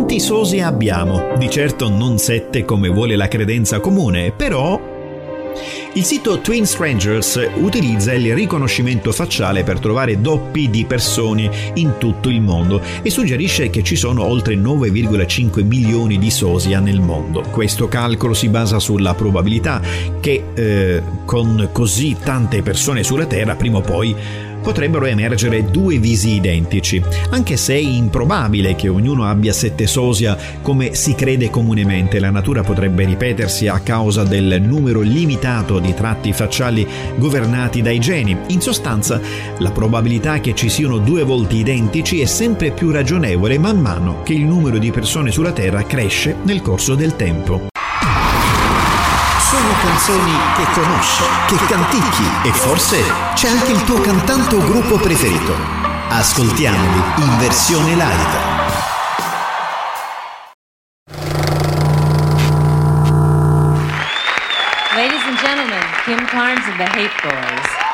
Quanti sosia abbiamo? Di certo non 7 come vuole la credenza comune, però... Il sito Twin Strangers utilizza il riconoscimento facciale per trovare doppi di persone in tutto il mondo e suggerisce che ci sono oltre 9,5 milioni di sosia nel mondo. Questo calcolo si basa sulla probabilità che con così tante persone sulla Terra prima o poi potrebbero emergere 2 visi identici, anche se è improbabile che ognuno abbia 7 sosia come si crede comunemente. La natura potrebbe ripetersi a causa del numero limitato di tratti facciali governati dai geni. In sostanza, la probabilità che ci siano 2 volti identici è sempre più ragionevole man mano che il numero di persone sulla Terra cresce nel corso del tempo. Sono canzoni che conosci, che canticchi e forse c'è anche il tuo cantante o gruppo preferito. Ascoltiamoli in versione live. Ladies and gentlemen, Kim Carnes and the Hate Boys.